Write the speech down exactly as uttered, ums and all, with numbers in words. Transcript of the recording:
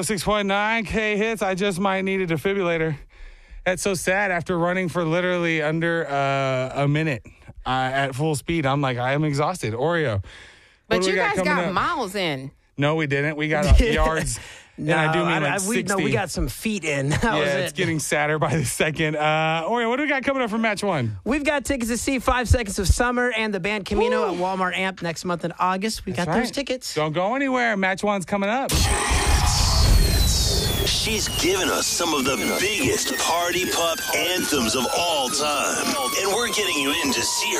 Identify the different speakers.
Speaker 1: oh six point nine K Hits. I just might need a defibrillator. That's so sad. After running for literally under uh, a minute uh, at full speed, I'm like, I am exhausted. Oreo.
Speaker 2: But you
Speaker 1: got
Speaker 2: guys got
Speaker 1: up?
Speaker 2: miles in.
Speaker 1: No, we didn't. We got yards.
Speaker 3: No,
Speaker 1: and I do mean
Speaker 3: I,
Speaker 1: like
Speaker 3: I, we,
Speaker 1: sixty.
Speaker 3: no, we got some feet in. That
Speaker 1: yeah,
Speaker 3: was
Speaker 1: it's
Speaker 3: it.
Speaker 1: getting sadder by the second. Uh, Oreo, what do we got coming up for match one?
Speaker 3: We've got tickets to see Five Seconds of Summer and the band Camino Woo. at Walmart Amp next month in August. We
Speaker 1: That's
Speaker 3: got
Speaker 1: right.
Speaker 3: those tickets.
Speaker 1: Don't go anywhere. Match one's coming up.
Speaker 4: She's given us some of the biggest party pup anthems of all time. And we're getting you in to see her